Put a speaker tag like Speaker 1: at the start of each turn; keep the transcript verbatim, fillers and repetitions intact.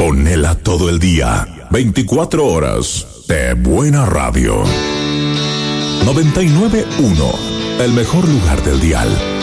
Speaker 1: Ponela todo el día, veinticuatro horas de buena radio. noventa y nueve punto uno, el mejor lugar del dial.